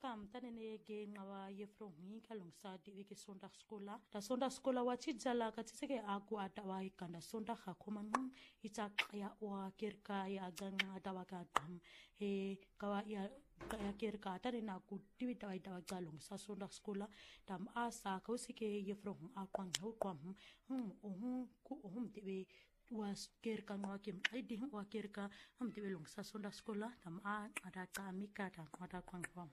kam tanene ge ngawa yefrongi kalungsa dewe ke sondagsskola da sondagsskola wa chijala ka tsike aku atawa ikanda sondag khoma ichaqya wa kirka ya ganga atawa ka dam he kawa ya kirka tanena ku tiwi tawa tawa kalungsa sondagsskola dam asa kausike yefrong akwang kwam ku dewe was kirka ngakim aiding wa kirka dewe lungsa sondagsskola dam ada kamika ta kwata kwang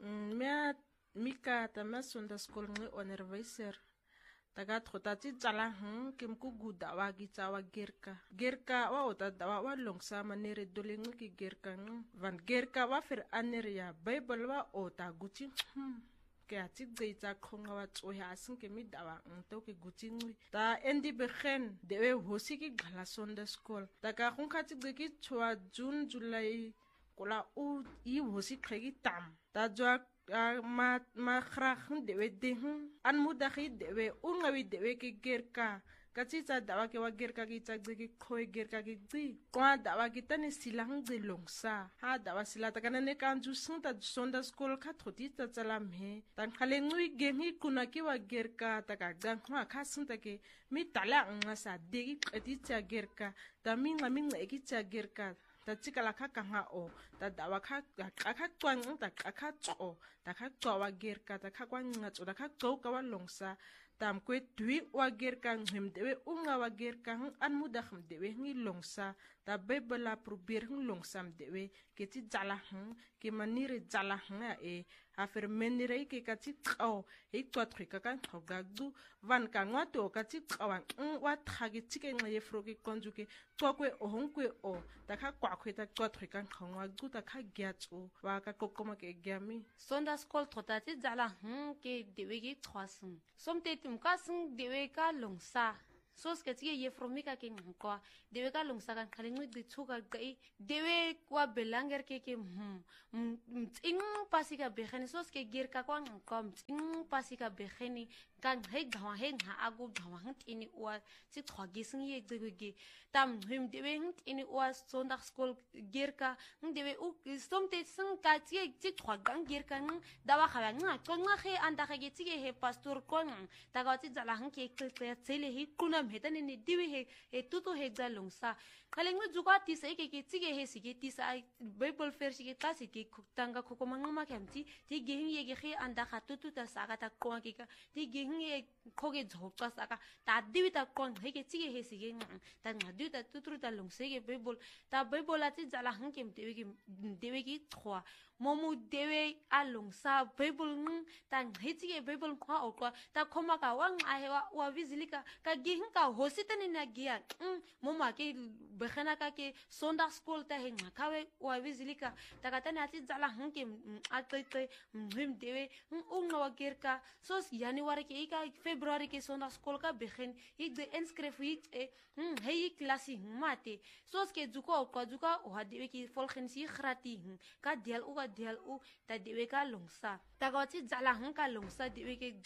Mika tama sondagsskola ngi onerviser taga thotati chala kim ku guda wa gi chawa gerka wa ota dawa wa longsa manere dolengi ki gerka van gerka wa fer aneria bible wa ota guchi ke ati gbeita khonga wa tsoya asin ke mi dawa to ke guchi ngwi ta endi begen dewe hosi ki gala sondagsskola taga khonkhati gki chwa June July kola u I hosi khegi tam ta jwa ma khrah dewe dehun an mudahi dewe ungawi dewe ke gerka kachita dawa ke wa gerka ki chagde ki khoi gerka ki gzi kwa dawa ki tani silang de longsa ha dawa silata kana ne kanju sunta sondagsskola kha thoti ta chalam he tan khale ngui gengi kuna ki wa gerka ta ka gang khwa kha sunta ke mi tala nga sa degi qati cha gerka ta mi nga ki cha gerka ta chikala kha kanga o ta dawa kha twang ta kha cho ta kha wa gerka ta kha kwa nga cho ta kha ka wa longsa tam kwe tui wa gerka ngem dewe unga wa gerka an mudakhm dewe ngi longsa ta bebela probeer longsam dewe ke ti jala ke manire jala afer menire ke ka ti qaw e twatri ka kan khogagdu van ka ngwato ka ti qawan wa thagi tike ngaye froki konjuke twakwe ohonkwe o ta kha kwa khwe ta twatri kan khongwagdu ta kha gyatso wa ka kokoma ke gyami sondagsskola thotati jala ke dewe gi thwasung somte tumkasung dewe ka longsa sos ke tige ye fromika ke ngwa dewe ka longsa kan khalingwi di chuka gai dewe kwa belanger ke ing pasika bekhani sos ke girka kwa ngkom ing pasika bekhani kan he gawa he nga agu gawa ini wa si thwagi sing ye degi tam dewe ini wa sondagsskola girka dewe u somte sing ka tige ti thwagang girka dawa khawa nga konga he anda ge tige he pastor kon daga ti jala ke kle tsele hi kuna metane ne diwi he tutu he jalungsa khalengwe juga ti sai ke tige he sige ti sai bible fair sige ta sige tanga khokoma ngama khamti ti gehin ye ge anda kha tutu ta saga ta ko ki ka ti gehin ye khoge jhopka saga ta diwi ta kon he ke tige he sige ta ngadu ta tutu ta lungse ge bible ati jala kem dewe ki thwa momu dewe alungsa bible ta tige bible kha okwa ta khoma ka wang ahewa wa vizilika ka gehin ka hositani na gia moma ke bekhana ka ke sondagsskola ta he ngakawe wa vizilika ta katani ati jala ke atete dewe wa gerka sos January ke ka February ke sondagsskola ka bekhen de inscrif he klasi mate sos ke juko wa dewe ki folkhen si khrati ka dial u ta dewe ka longsa ta gati jala ka longsa dewe ke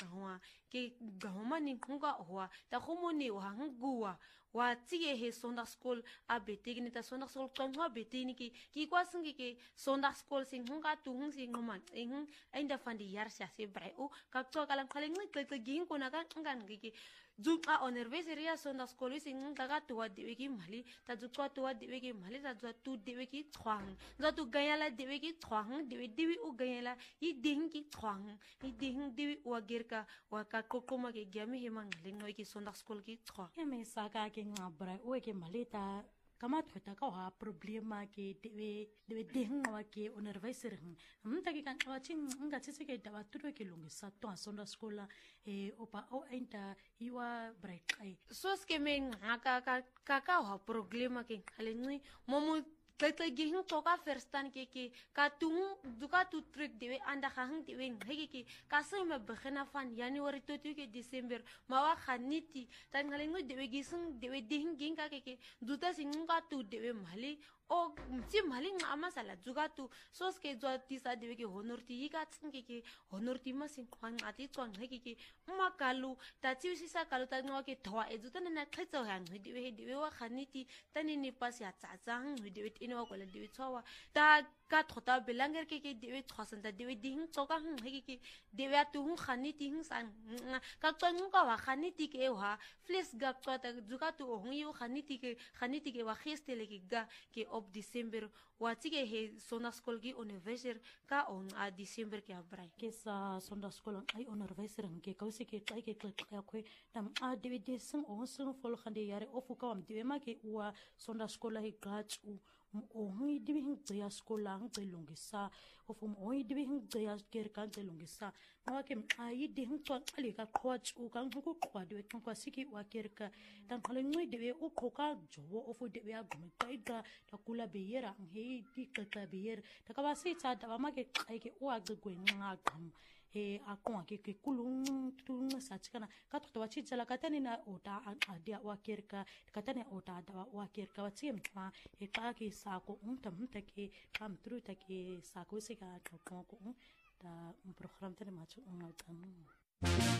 gawa ni khunga wa ta khomoni wa guwa wa tige he sondagsskola a betegni ta sondagsskola kanwa beteni ki kwa singi ke sondagsskola sing hunga tu sing ngoma ainda fandi yar sia se bre o ka to kalam khaling ni gin ko na kan ngan ki juka onerveseria sondagsskola sing daga tuwa dewe ki mali ta juka tuwa dewe ki mali ta tu dewe ki thwang za tu gayala dewe ki thwang dewe u gayala I ding ki thwang I ding dewe wa gerka wa ka kokoma ke gyami he mangling no ki sondagsskola ki thwa me saka ke ngabra o ke maleta kama thota ka ha problema ke dewe ding wa ke onerviser ta ke kan wa chin nga tsitse ke dawa tudo ke lungisa to sondagsskola opa o enta iwa break ai sos ke men ka ha problema ke khalengni momu Kata gihin toka firstan ke ka tu duka tu trick dewe anda khang dewe ngeki ka sema bekhna fan January to ke December mawa khaniti tan ngalengo dewe gisung dewe dihin ging ka ke duta singa tu dewe mali o si mali ngama sala juga tu sos ke jo tisa dewe ke honor ti ka tsinge ke honor ti ma sing khang ati chong ke ma kalu ta chi sisa kalu ta ngo ke thwa ejuta na khetso hang dewe wa khaniti tani ni pas ya cha chang dewe wa kola dewe chawa ta ka thota belanger ke dewe tshwasanta dewe ding tsoka ke dewe atu khani ting san ka tsong ka wa khani ti ke wa fles ga tsota zuka tu yu khani ti ke wa khestele ke op December wa ti ke he Sondag skool gi onderwyser ka on a December ke abrai ke sa Sondag skool ai onderwyser ke kausi ke tsai ke klik kwe dam a dewe de sing sing volgende jare of ka am dewe ma ke wa Sondag skool hi gats ongi dibi hing tsaya skola hing tselongisa of ongi dibi hing tsaya kerka tselongisa na ke ai de hing tswa ali ka khwach u ka ku khwa de ka siki wa kerka tan khale ngui de u khoka jo of de ya gumi ka ta kula beyera he ti ka beyer ta ka ba si tsa ta ba ma ke ai ke u a gwe nga gam a kon ke kulung tung sa chikana ka to wa chi jala ka tani na ota a dia wa kerka ka tani ota da wa kerka wa chim twa e ka ke sa ko tam ta ke kam tru ta ke sa ko se ka ko da program tani ma chu